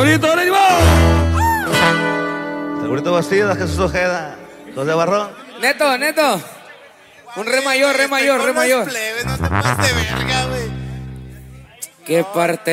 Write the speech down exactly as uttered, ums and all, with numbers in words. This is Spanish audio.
Segurito, ánimo. Segurito Bastidas, Jesús Ojeda, José Barrón. Neto, Neto. Un re mayor, re mayor, re mayor. No te pases de verga, güey. ¿Qué parte?